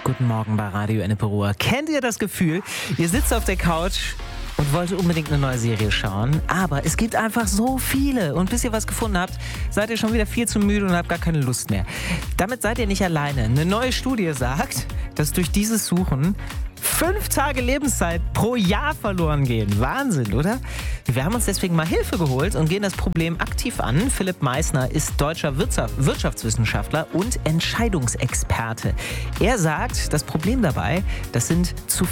Guten Morgen bei Radio Ennepe-Ruhr. Kennt ihr das Gefühl? Ihr sitzt auf der Couch und wollt unbedingt eine neue Serie schauen, aber es gibt einfach so viele. Und bis ihr was gefunden habt, seid ihr schon wieder viel zu müde und habt gar keine Lust mehr. Damit seid ihr nicht alleine. Eine neue Studie sagt, dass durch dieses Suchen 5 Tage Lebenszeit pro Jahr verloren gehen. Wahnsinn, oder? Wir haben uns deswegen mal Hilfe geholt und gehen das Problem aktiv an. Philipp Meissner ist deutscher Wirtschaftswissenschaftler und Entscheidungsexperte. Er sagt, das Problem dabei, das sind zu